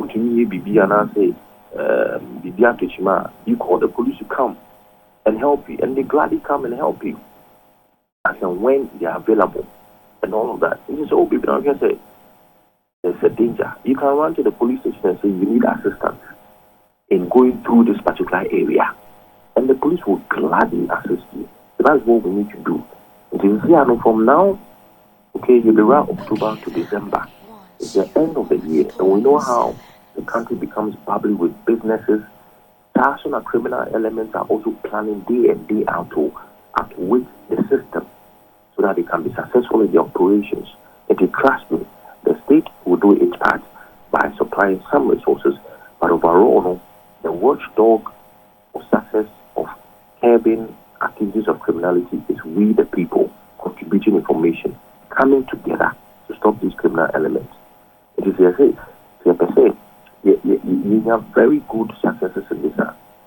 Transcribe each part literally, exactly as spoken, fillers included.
want to hear Bibi and I say, Bibi Atochima, you call the police to come and help you, and they gladly come and help you as and when they are available and all of that. You say, oh, Bibi, I can say, there's a danger. You can run to the police station and say you need assistance in going through this particular area, and the police will gladly assist you. So that's what we need to do. And you see, I mean, from now, okay, you'll be around October to December. It's the end of the year, and we know how the country becomes bubbly with businesses. Personal criminal elements are also planning day and day out to outwit the system so that they can be successful in their operations. And you trust me, the state will do its part by supplying some resources, but overall, the watchdog of success of curbing activities of criminality is we, the people, contributing information, coming together to stop these criminal elements. It is, as I say, you have very good successes in this.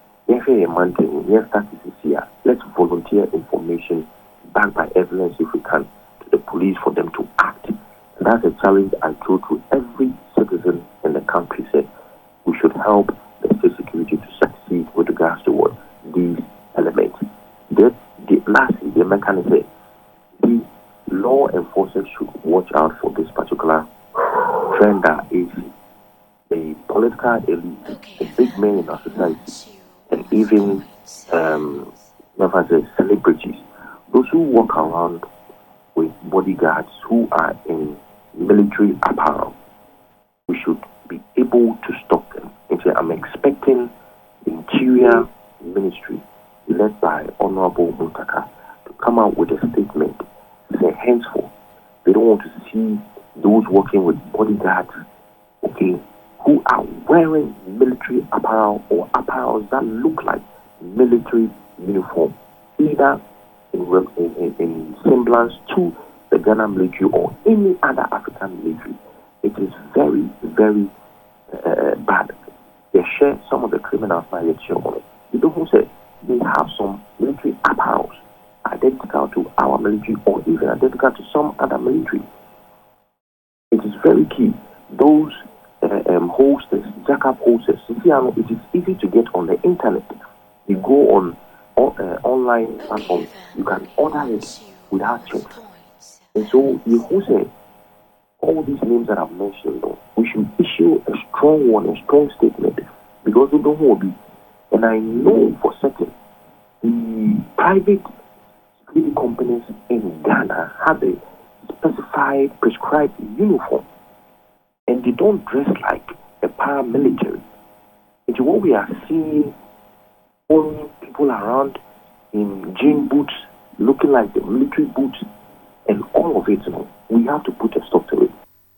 Let's volunteer information backed by evidence if we can to the police for them to act. And that's a challenge I throw to every citizen in the country. Say we should help the state security to succeed with regards to what these elements. The, the, lastly, the mechanism, the law enforcers should watch out for this particular trend that is the political elite, the big men in our society, and even um, say celebrities, those who walk around with bodyguards who are in military apparel. We should be able to stop them. And say, I'm expecting the Interior Ministry, led by Honorable Muntaka, to come out with a statement. Say, henceforth, they don't want to see those working with bodyguards, okay, who are wearing military apparel or apparel that look like military uniform, either in, in, in semblance to the Ghana military or any other African military. It is very, very uh, bad. They share some of the criminals by the children. You don't say they have some military apparels identical to our military or even identical to some other military. It is very key. Those uh, um, hostess, jack-up hostess, it is easy to get on the internet. You go on uh, online platforms, you can order it without check. And so you who say all these names that I've mentioned, we should issue a strong one, a strong statement, because we don't want to be. And I know for certain the private security companies in Ghana have a specified, prescribed uniform, and they don't dress like a paramilitary. It's what we are seeing, all people around in jean boots, looking like the military boots, and all of it, you know, we have to put a stop to it.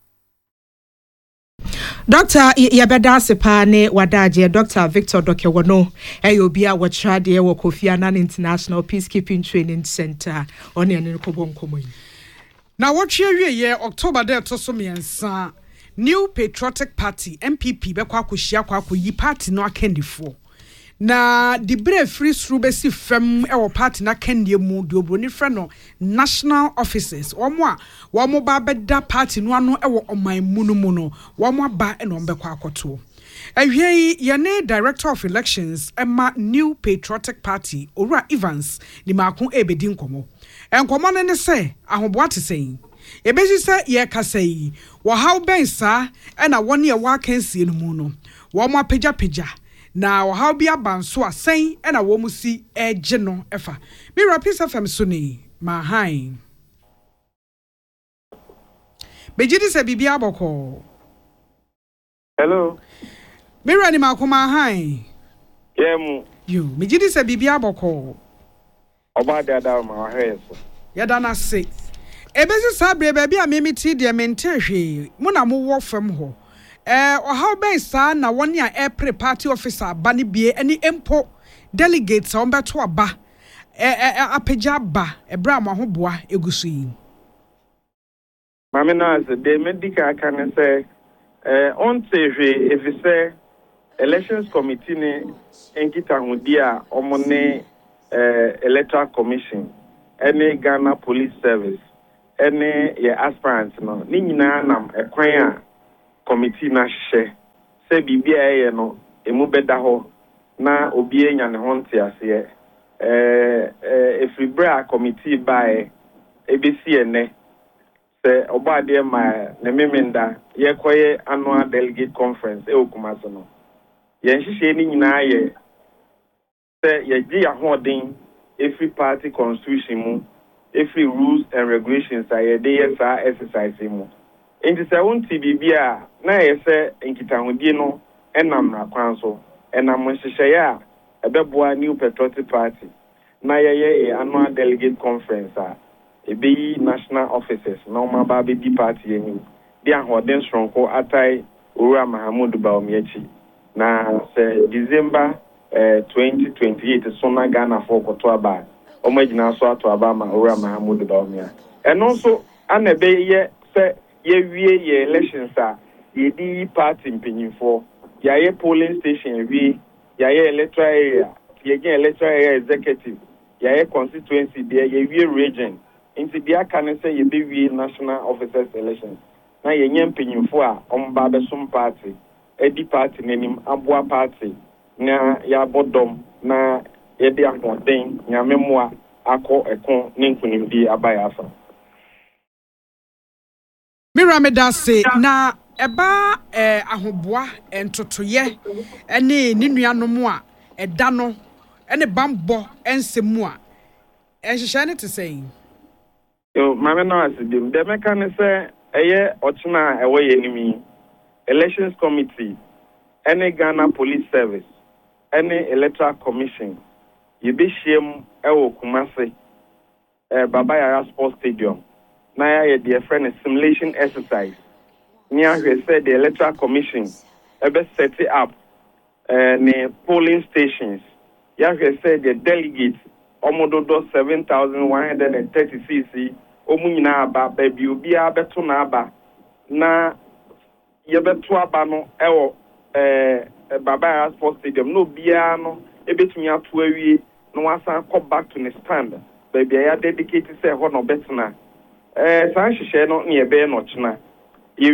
Doctor Yabeda Sepane Wadaje, Doctor Victor Dokewano, Ayobia Wachade, Kofi Annan International Peacekeeping Training Center, on the Nkobon Komoy. Now, what year year October there to some yensa New Patriotic Party M P P Bekwa Kushia Kwaku yi party no akendi for. Na the brave free through besi fem ewo party na kendi mu di obroni frɛ no national offices omo a wo mo ba beda party no ano ewo oman munu mu no wo mo ba e no mbekwa akoto ehwe yene director of elections Emma New Patriotic Party Ora Evans ni makon ebedi nkomo enkomo ne ne se ahoboa te sei ebesi se ye kasai wo how ben sa e na woni e wa kansie no mu no wo mo apagya pagya na how be abanso asen e na wo mu si eje no efa Mira Peace F M so ni ma han Bejidi se bibia boko. Hello. Mira ni makoma han. Yemu. You, Bejidi se bibia boko. Oba dada ma heso. Ya dana se. Ebezi sabre baby a memeti de mente hwe. Mo na mo wo fam ho. Eh o how ben sa na woni a air party officer ba ne bie ani empo delegates on beto aba. Eh apagya ba ebra mo ahoboa egusu yi. Mame na as the medical can say eh on hwe if say elections committee ne enkita hodi a omone eh electoral commission any Ghana police service any ye aspirants no ni nyina nam ekwan a committee na hye say sɛ biribi a ɛyɛ no emu bɛda hɔ na obi anya ne ho nte aseɛ eh eh efiri bra committee bae ebesi ene sɛ ɔbɔ adeɛ ma ne memenda yɛkɔyɛ annual delegate conference e okumaso no yɛn hyehyɛ ni nyinaa yɛ sɛ yɛgye ahoɔden every party constitution mu every rules and regulations a yɛde yɛ saa exercise mu nti sɛ wonti bibia na yɛ sɛ nkitahodie no ɛnam na kwan so ɛnam nhyehyɛeɛ a ɛbɛboa new patriotic party na yɛyɛ a annual delegate conference a ebeyi national officers na ɔma ba bɛdi party anim di ahoɔden soronko atai Owura Mahamud Bawumia na sɛ December eh, twenty twenty-eight so na Ghana for koto aba ɔma gyina so ato aba ma Owura Mahamud Bawumia ɛno nso ana bɛyɛ sɛ yɛwie yɛ elections a yɛdi party mpanyinfo yɛayɛ polling station awie yɛayɛ electoral area yɛgye electoral area executive yɛayɛ constituency deɛ yɛwie region nti bia ka ne sɛ yɛbɛwie national officers elections na yɛnyɛ mpanyinfo a ɔmba bɛsom party edi party n'anim aboa party na yɛabɔ dɔm na yɛde ahoɔden nyame mmoa akɔ ɛko ne nkonimdi abayɛ afa. Mira medase na eba eh, ahoboa entotoye ene ne nuanom a eda no ene bambɔ ensemu a ehyehyɛ ne te sɛn yo mame no asidim de meka ne sɛ ɛyɛ ɔkyena ɛwɔ yɛ nimi elections committee ene Ghana police service ene electoral commission yɛbɛhyiam ɛwɔ Kumase eh, Baba Yara Sports Stadium na yɛ de friend simulation exercise near we said the electoral commission ebe set it up uh, the polling stations ya we said the delegates omododo seven thousand one hundred thirty cc omu nyina aba baby obi abeto na aba na ye beto aba no ewo eh Baba Yara Sports Stadium no bia no ebetumi ato awie no wasan come back to the stand baby ya dedicate say ho no betena eh san hyehyɛ no ne ebe no kyena